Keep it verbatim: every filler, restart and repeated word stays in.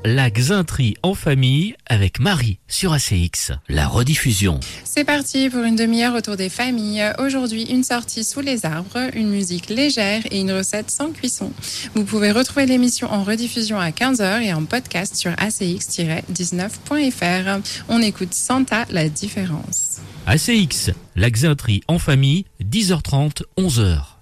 la Xintrie en famille avec Marie sur A C X. La rediffusion. C'est parti pour une demi-heure autour des familles. Aujourd'hui, une sortie sous les arbres, une musique légère et une recette sans cuisson. Vous pouvez retrouver l'émission en rediffusion à quinze heures et en podcast sur A C X dix-neuf point F R. On écoute Santa, la différence. A C X, la Xintrie en famille, dix heures trente, onze heures.